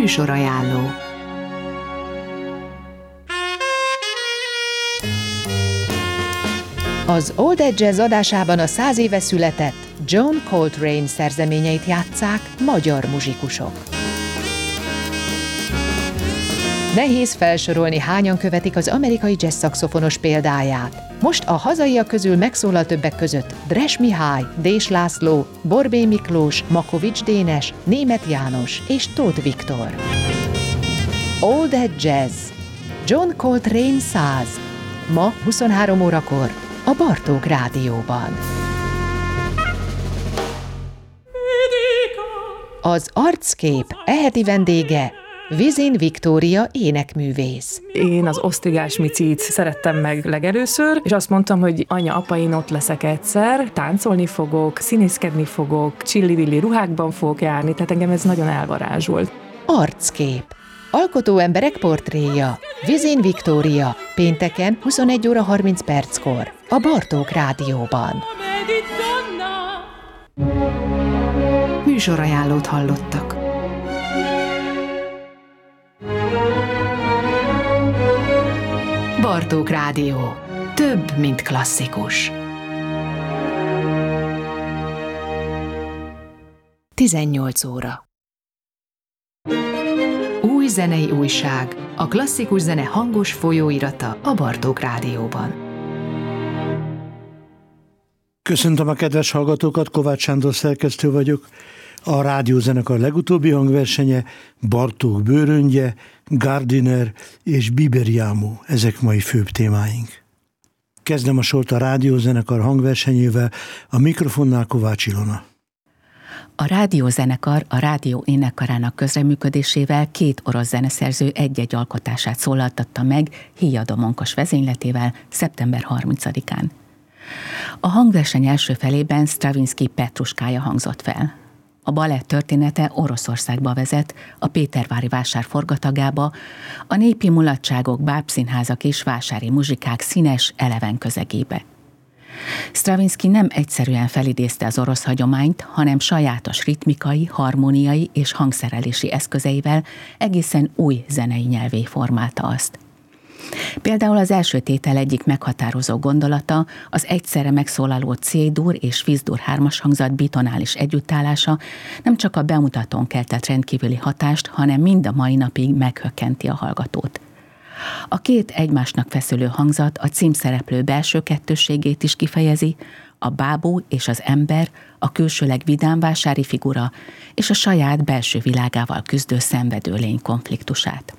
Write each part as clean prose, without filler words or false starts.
Műsorajánló. Az All That Jazz adásában a 100 éve született John Coltrane szerzeményeit játsszák magyar muzsikusok. Nehéz felsorolni, hányan követik az amerikai jazz szaxofonos példáját. Most a hazaiak közül megszólal többek között Dres Mihály, Dés László, Borbély Miklós, Makovics Dénes, Németh János és Tóth Viktor. All That Jazz. John Coltrane 100. Ma 23 órakor a Bartók Rádióban. Az Arckép eheti vendége Vizin Viktória énekművész. Én az Osztrigás Micit szerettem meg legelőször, és azt mondtam, hogy anya, apa, én ott leszek egyszer, táncolni fogok, színészkedni fogok, csillivilli ruhákban fogok járni, tehát engem ez nagyon elvarázsolt. Arckép. Alkotó emberek portréja. Vizin Viktória. Pénteken 21 óra 30 perckor. A Bartók Rádióban. Műsorajánlót hallottak. Bartók Rádió. Több, mint klasszikus. 18 óra. Új zenei újság. A klasszikus zene hangos folyóirata a Bartók Rádióban. Köszöntöm a kedves hallgatókat, Kovács Sándor szerkesztő vagyok. A rádiózenekar legutóbbi hangversenye Bartók Bőröngye, Gardiner és Biberiámú, ezek mai főbb témáink. Kezdem a sort a rádiózenekar hangversenyével, a mikrofonnál Kovács Ilona. A rádiózenekar a rádió énekkarának közreműködésével 2 orosz zeneszerző egy-egy alkotását szólaltatta meg Híja Domonkos vezényletével szeptember 30-án. A hangverseny első felében Stravinsky Petruskája hangzott fel. A balett története Oroszországba vezet, a Pétervári vásár forgatagába, a népi mulatságok, bábszínházak és vásári muzsikák színes, eleven közegébe. Stravinsky nem egyszerűen felidézte az orosz hagyományt, hanem sajátos ritmikai, harmóniai és hangszerelési eszközeivel egészen új zenei nyelvé formálta azt. Például az első tétel egyik meghatározó gondolata az egyszerre megszólaló C-dur és Fis-dur 3-as hangzat bitonális együttállása nem csak a bemutatón keltett rendkívüli hatást, hanem mind a mai napig meghökkenti a hallgatót. A 2 egymásnak feszülő hangzat a címszereplő belső kettősségét is kifejezi, a bábú és az ember, a külsőleg vidám vásári figura és a saját belső világával küzdő szenvedő lény konfliktusát.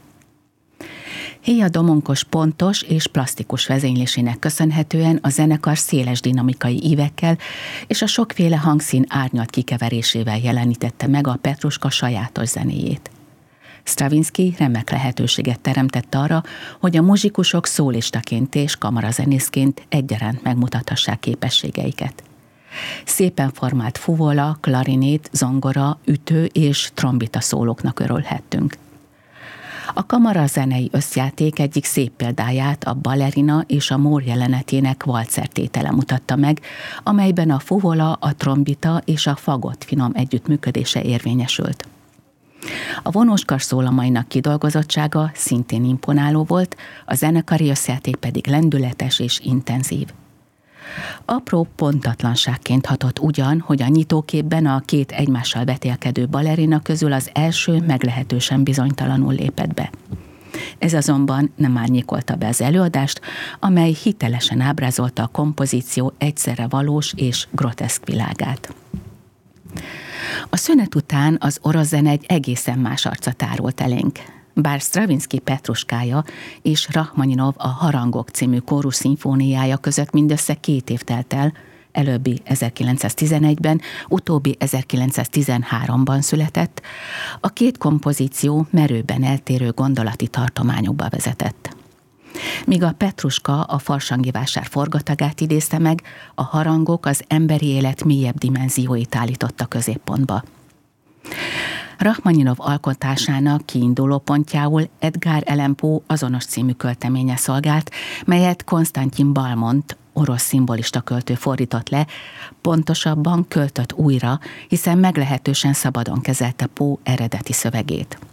Híja Domonkos pontos és plastikus vezénylésének köszönhetően a zenekar széles dinamikai ívekkel és a sokféle hangszín árnyalt kikeverésével jelenítette meg a Petruska sajátos zenéjét. Stravinsky remek lehetőséget teremtett arra, hogy a muzsikusok szólistaként és kamarazenészként egyaránt megmutathassák képességeiket. Szépen formált fuvola, klarinét, zongora, ütő és trombita szólóknak örülhettünk. A kamarazenei összjáték egyik szép példáját a Ballerina és a Mór jelenetének valcertétele mutatta meg, amelyben a fuvola, a trombita és a fagott finom együttműködése érvényesült. A vonóskar szólamainak kidolgozottsága szintén imponáló volt, a zenekari összjáték pedig lendületes és intenzív. Apró pontatlanságként hatott ugyan, hogy a nyitóképben a 2 egymással vetélkedő ballerina közül az első meglehetősen bizonytalanul lépett be. Ez azonban nem árnyékolta be az előadást, amely hitelesen ábrázolta a kompozíció egyszerre valós és groteszk világát. A szünet után az orosz zene egy egészen más arcot árult elénk. Bár Stravinsky Petruskája és Rachmaninov a Harangok című kórus szimfóniája között mindössze 2 év telt el, előbbi 1911-ben, utóbbi 1913-ban született, a 2 kompozíció merőben eltérő gondolati tartományokba vezetett. Míg a Petruska a farsangi vásár forgatagát idézte meg, a harangok az emberi élet mélyebb dimenzióit állította középpontba. Rachmaninov alkotásának kiinduló pontjául Edgar Allan Poe azonos című költeménye szolgált, melyet Konstantin Balmont, orosz szimbolista költő fordított le, pontosabban költött újra, hiszen meglehetősen szabadon kezelte Poe eredeti szövegét.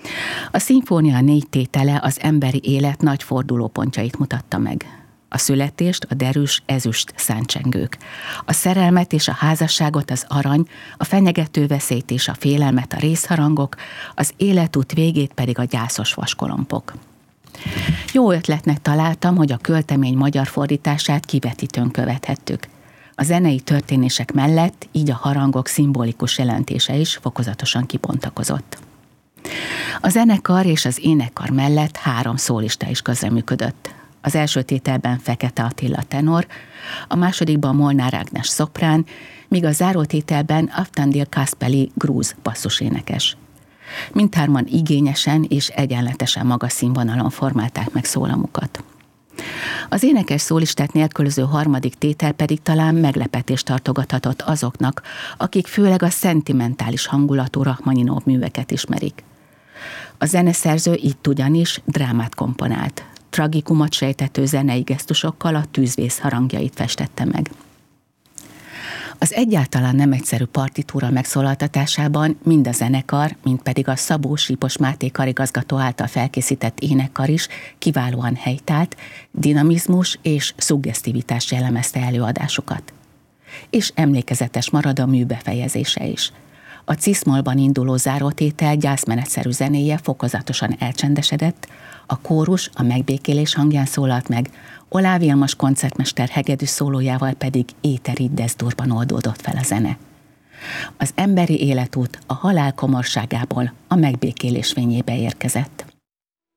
A szimfónia 4 tétele az emberi élet nagy fordulópontjait mutatta meg. A születést a derűs ezüst száncsengők, a szerelmet és a házasságot az arany, a fenyegető veszélyt és a félelmet a rézharangok, az életút végét pedig a gyászos vaskolompok. Jó ötletnek találtam, hogy a költemény magyar fordítását kivetítőn követhettük. A zenei történések mellett így a harangok szimbolikus jelentése is fokozatosan kibontakozott. A zenekar és az énekkar mellett 3 szólista is közreműködött. Az első tételben Fekete Attila tenor, a másodikban Molnár Ágnes szoprán, míg a záró tételben Avtandil Kaspeli grúz basszusénekes. Mindhárman igényesen és egyenletesen magas színvonalon formálták meg szólamukat. Az énekes szólistát nélkülöző harmadik tétel pedig talán meglepetést tartogathatott azoknak, akik főleg a szentimentális hangulatú Rachmaninov műveket ismerik. A zeneszerző itt ugyanis drámát komponált, tragikumot sejtető zenei gesztusokkal a tűzvész harangjait festette meg. Az egyáltalán nem egyszerű partitúra megszólaltatásában mind a zenekar, mind pedig a Szabó Sípos Máté karigazgató által felkészített énekkar is kiválóan helytált, dinamizmus és szuggesztivitás jellemezte előadásukat. És emlékezetes marad a mű befejezése is. A ciszmolban induló zárótétel gyászmenetszerű zenéje fokozatosan elcsendesedett, a kórus a megbékélés hangján szólalt meg, Oláv Vilmos koncertmester hegedű szólójával pedig éteri deszdurban oldódott fel a zene. Az emberi életút a halál komorságából a megbékélés fényébe érkezett.